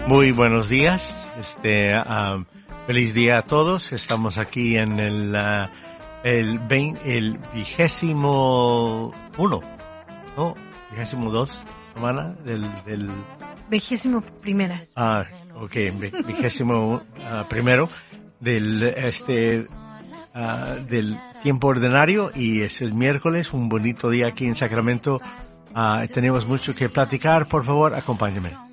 Muy buenos días. Feliz día a todos. Estamos aquí en el 21, no, 22 semana del 21ª. Vigésimo primero del tiempo ordinario, y es el miércoles, un bonito día aquí en Sacramento. Tenemos mucho que platicar. Por favor, acompáñame.